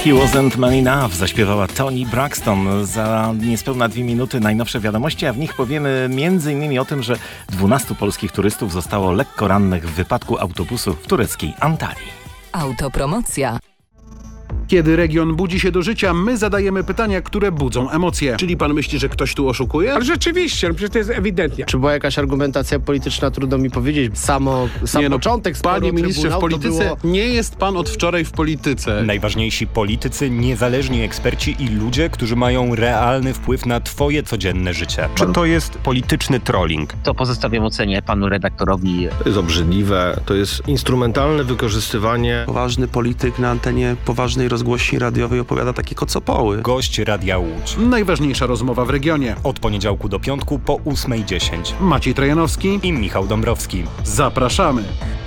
He Wasn't Man Enough zaśpiewała Toni Braxton. Za niespełna 2 minuty najnowsze wiadomości, a w nich powiemy m.in. o tym, że 12 polskich turystów zostało lekko rannych w wypadku autobusu w tureckiej Antalii. Autopromocja. Kiedy region budzi się do życia, my zadajemy pytania, które budzą emocje. Czyli pan myśli, że ktoś tu oszukuje? Ale rzeczywiście, przecież to jest ewidentnie. Czy była jakaś argumentacja polityczna, trudno mi powiedzieć. Sam początek sporu Panie ministrze, w Trybunał polityce to było... nie jest pan od wczoraj w polityce. Najważniejsi politycy, niezależni eksperci i ludzie, którzy mają realny wpływ na twoje codzienne życie. Czy to jest polityczny trolling? To pozostawiam ocenie panu redaktorowi. To jest obrzydliwe, to jest instrumentalne wykorzystywanie. Poważny polityk na antenie poważnej rozgłośni radiowej opowiada takie kocopoły. Gość Radia Łódź. Najważniejsza rozmowa w regionie. Od poniedziałku do piątku po 8:10. Maciej Trojanowski I Michał Dąbrowski. Zapraszamy.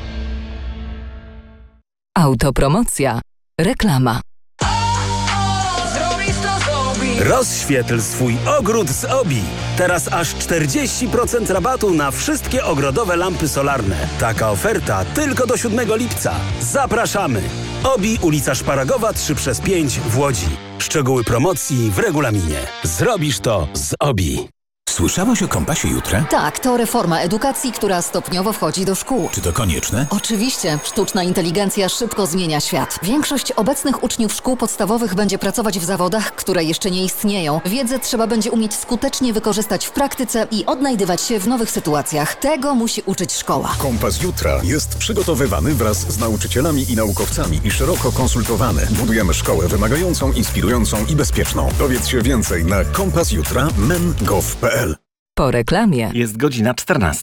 Autopromocja. Reklama. Rozświetl swój ogród z Obi. Teraz aż 40% rabatu na wszystkie ogrodowe lampy solarne. Taka oferta tylko do 7 lipca. Zapraszamy! Obi, ulica Szparagowa 3/5 w Łodzi. Szczegóły promocji w regulaminie. Zrobisz to z Obi. Słyszałaś o Kompasie Jutra? Tak, to reforma edukacji, która stopniowo wchodzi do szkół. Czy to konieczne? Oczywiście. Sztuczna inteligencja szybko zmienia świat. Większość obecnych uczniów szkół podstawowych będzie pracować w zawodach, które jeszcze nie istnieją. Wiedzę trzeba będzie umieć skutecznie wykorzystać w praktyce i odnajdywać się w nowych sytuacjach. Tego musi uczyć szkoła. Kompas Jutra jest przygotowywany wraz z nauczycielami i naukowcami i szeroko konsultowany. Budujemy szkołę wymagającą, inspirującą i bezpieczną. Dowiedz się więcej na kompasjutra.men.gov.pl. Po reklamie jest godzina 14.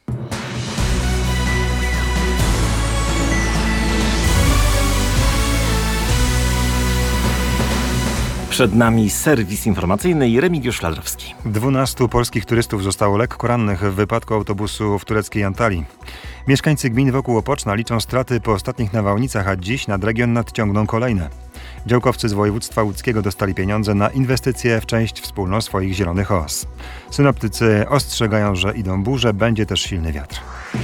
Przed nami serwis informacyjny i Remigiusz Ladrowski. 12 polskich turystów zostało lekko rannych w wypadku autobusu w tureckiej Antalii. Mieszkańcy gmin wokół Opoczna liczą straty po ostatnich nawałnicach, a dziś nad region nadciągną kolejne. Działkowcy z województwa łódzkiego dostali pieniądze na inwestycje w część wspólną swoich zielonych os. Synoptycy ostrzegają, że idą burze, będzie też silny wiatr.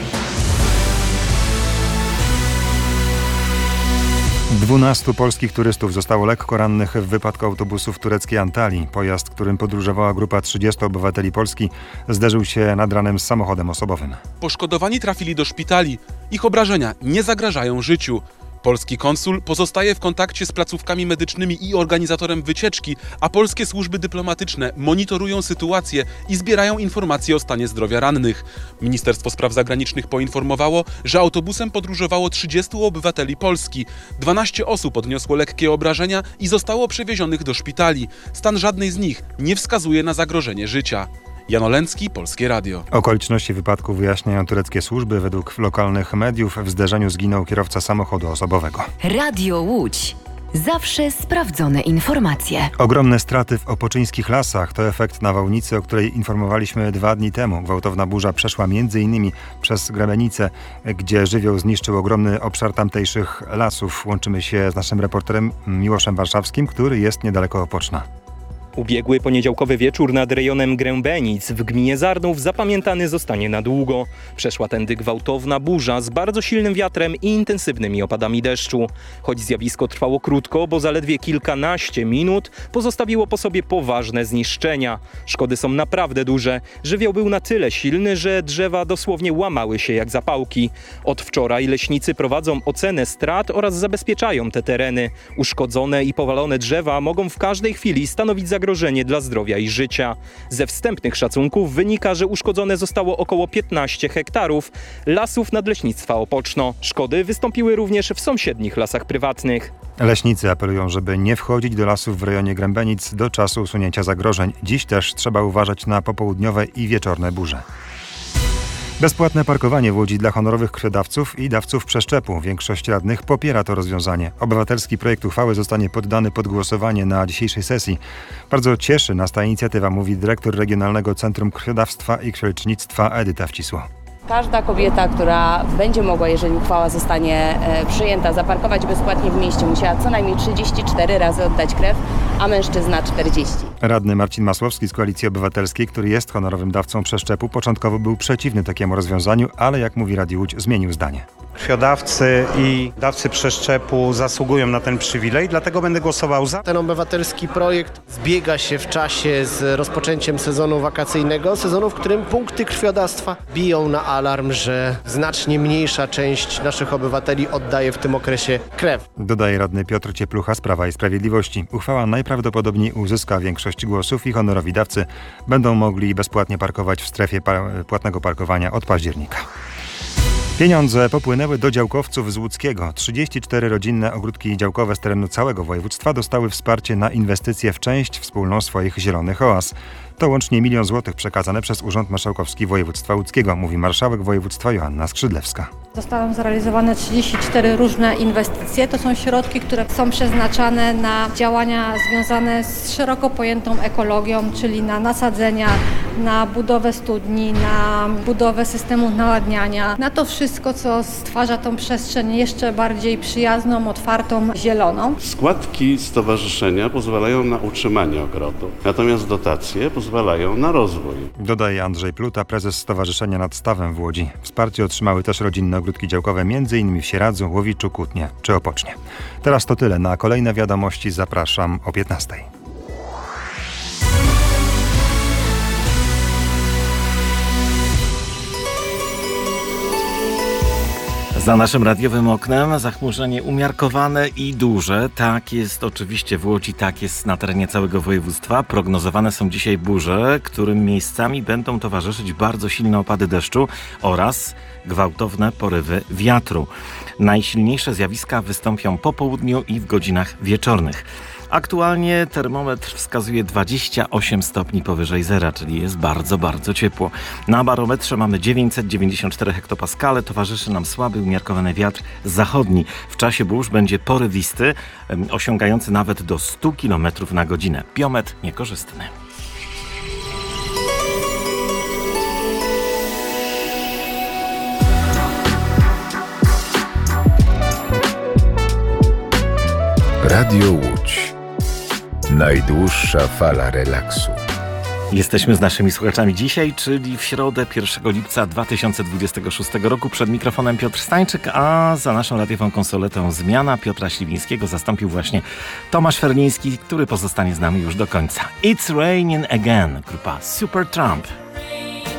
12 polskich turystów zostało lekko rannych w wypadku autobusu w tureckiej Antalii. Pojazd, którym podróżowała grupa 30 obywateli Polski, zderzył się nad ranem z samochodem osobowym. Poszkodowani trafili do szpitali. Ich obrażenia nie zagrażają życiu. Polski konsul pozostaje w kontakcie z placówkami medycznymi i organizatorem wycieczki, a polskie służby dyplomatyczne monitorują sytuację i zbierają informacje o stanie zdrowia rannych. Ministerstwo Spraw Zagranicznych poinformowało, że autobusem podróżowało 30 obywateli Polski. 12 osób odniosło lekkie obrażenia i zostało przewiezionych do szpitali. Stan żadnej z nich nie wskazuje na zagrożenie życia. Jan Oleński, Polskie Radio. Okoliczności wypadku wyjaśniają tureckie służby. Według lokalnych mediów w zderzeniu zginął kierowca samochodu osobowego. Radio Łódź. Zawsze sprawdzone informacje. Ogromne straty w opoczyńskich lasach to efekt nawałnicy, o której informowaliśmy 2 dni temu. Gwałtowna burza przeszła m.in. przez Grebenicę, gdzie żywioł zniszczył ogromny obszar tamtejszych lasów. Łączymy się z naszym reporterem Miłoszem Warszawskim, który jest niedaleko Opoczna. Ubiegły poniedziałkowy wieczór nad rejonem Grębenic w gminie Zarnów zapamiętany zostanie na długo. Przeszła tędy gwałtowna burza z bardzo silnym wiatrem i intensywnymi opadami deszczu. Choć zjawisko trwało krótko, bo zaledwie kilkanaście minut, pozostawiło po sobie poważne zniszczenia. Szkody są naprawdę duże. Żywioł był na tyle silny, że drzewa dosłownie łamały się jak zapałki. Od wczoraj leśnicy prowadzą ocenę strat oraz zabezpieczają te tereny. Uszkodzone i powalone drzewa mogą w każdej chwili stanowić zagrożenie dla zdrowia i życia. Ze wstępnych szacunków wynika, że uszkodzone zostało około 15 hektarów lasów Nadleśnictwa Opoczno. Szkody wystąpiły również w sąsiednich lasach prywatnych. Leśnicy apelują, żeby nie wchodzić do lasów w rejonie Grębenic do czasu usunięcia zagrożeń. Dziś też trzeba uważać na popołudniowe i wieczorne burze. Bezpłatne parkowanie w Łodzi dla honorowych krwiodawców i dawców przeszczepu. Większość radnych popiera to rozwiązanie. Obywatelski projekt uchwały zostanie poddany pod głosowanie na dzisiejszej sesji. Bardzo cieszy nas ta inicjatywa, mówi dyrektor Regionalnego Centrum Krwiodawstwa i Krwiolecznictwa Edyta Wcisło. Każda kobieta, która będzie mogła, jeżeli uchwała zostanie przyjęta, zaparkować bezpłatnie w mieście, musiała co najmniej 34 razy oddać krew, a mężczyzna 40. Radny Marcin Masłowski z Koalicji Obywatelskiej, który jest honorowym dawcą przeszczepu, początkowo był przeciwny takiemu rozwiązaniu, ale jak mówi Radio Łódź, zmienił zdanie. Krwiodawcy i dawcy przeszczepu zasługują na ten przywilej, dlatego będę głosował za. Ten obywatelski projekt zbiega się w czasie z rozpoczęciem sezonu wakacyjnego, sezonu, w którym punkty krwiodawstwa biją na alarm, że znacznie mniejsza część naszych obywateli oddaje w tym okresie krew. Dodaje radny Piotr Cieplucha z Prawa i Sprawiedliwości. Uchwała najprawdopodobniej uzyska większość głosów i honorowi dawcy będą mogli bezpłatnie parkować w strefie płatnego parkowania od października. Pieniądze popłynęły do działkowców z Łódzkiego. 34 rodzinne ogródki działkowe z terenu całego województwa dostały wsparcie na inwestycje w część wspólną swoich zielonych oaz. To łącznie 1 000 000 złotych przekazane przez Urząd Marszałkowski Województwa Łódzkiego, mówi marszałek województwa Joanna Skrzydlewska. Zostały zrealizowane 34 różne inwestycje. To są środki, które są przeznaczane na działania związane z szeroko pojętą ekologią, czyli na nasadzenia, na budowę studni, na budowę systemów nawadniania, na to wszystko, co stwarza tą przestrzeń jeszcze bardziej przyjazną, otwartą, zieloną. Składki stowarzyszenia pozwalają na utrzymanie ogrodu, natomiast dotacje pozwalają na rozwój. Dodaje Andrzej Pluta, prezes Stowarzyszenia nad Stawem w Łodzi. Wsparcie otrzymały też rodzinne ogródki działkowe m.in. w Sieradzu, Łowiczu, Kutnie czy Opocznie. Teraz to tyle. Na kolejne wiadomości zapraszam o 15:00. Za naszym radiowym oknem zachmurzenie umiarkowane i duże. Tak jest oczywiście w Łodzi, tak jest na terenie całego województwa. Prognozowane są dzisiaj burze, którym miejscami będą towarzyszyć bardzo silne opady deszczu oraz gwałtowne porywy wiatru. Najsilniejsze zjawiska wystąpią po południu i w godzinach wieczornych. Aktualnie termometr wskazuje 28 stopni powyżej zera, czyli jest bardzo, bardzo ciepło. Na barometrze mamy 994 hektopaskale, towarzyszy nam słaby, umiarkowany wiatr zachodni. W czasie burz będzie porywisty, osiągający nawet do 100 km na godzinę. Biometr niekorzystny. Radio Łódź. Najdłuższa fala relaksu. Jesteśmy z naszymi słuchaczami dzisiaj, czyli w środę 1 lipca 2026 roku. Przed mikrofonem Piotr Stańczyk, a za naszą radiową konsoletą zmiana Piotra Śliwińskiego zastąpił właśnie Tomasz Ferliński, który pozostanie z nami już do końca. It's Raining Again, grupa Supertramp.